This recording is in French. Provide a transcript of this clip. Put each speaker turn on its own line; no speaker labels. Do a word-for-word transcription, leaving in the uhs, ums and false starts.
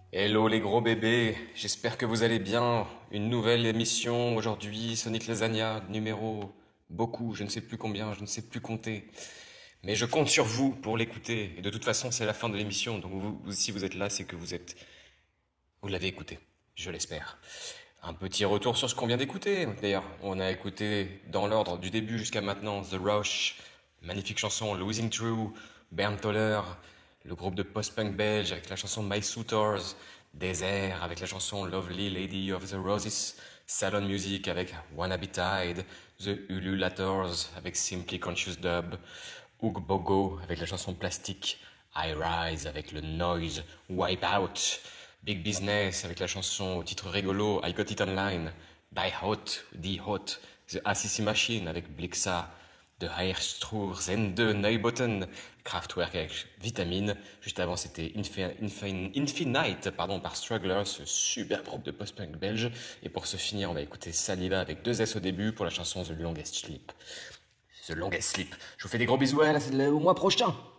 Hello les gros bébés, j'espère que vous allez bien. Une nouvelle émission aujourd'hui, Sonic Lasagna, numéro beaucoup, je ne sais plus combien, je ne sais plus compter. Mais je compte sur vous pour l'écouter. Et de toute façon, c'est la fin de l'émission, donc vous, vous- si vous êtes là, c'est que vous êtes, vous l'avez écouté, je l'espère. Un petit retour sur ce qu'on vient d'écouter. D'ailleurs, on a écouté dans l'ordre du début jusqu'à maintenant The Rush, magnifique chanson Losing True, Bernd Toller, le groupe de post-punk belge avec la chanson My Suitors, Desert avec la chanson Lovely Lady of the Roses, Salon Music avec Wanna Be Tied, The Ululators avec Simply Conscious Dub, Oog Bogo avec la chanson Plastique, I Rise avec le Noise, Wipeout, Big Business avec la chanson au titre rigolo I Got It Online, Die Hot, Die Hot, The A C C Machine avec Blixa, The Heerstroorzende Neubotten, Kraftwerk avec Vitamine. Juste avant, c'était Infi- Infi- Infinite pardon, par Strugglers, ce super groupe de post-punk belge. Et pour se finir, on va écouter Saliva avec deux S au début pour la chanson The Longest Sleep. The Longest Sleep. Je vous fais des gros bisous, à la- au mois prochain.